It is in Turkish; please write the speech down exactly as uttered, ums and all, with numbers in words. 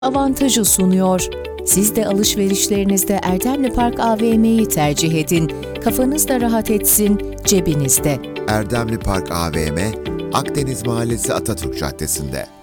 avantajı sunuyor. Siz de alışverişlerinizde Erdemli Park A V M'yi tercih edin. Kafanız da rahat etsin, cebinizde. Erdemli Park A V M, Akdeniz Mahallesi Atatürk Caddesi'nde.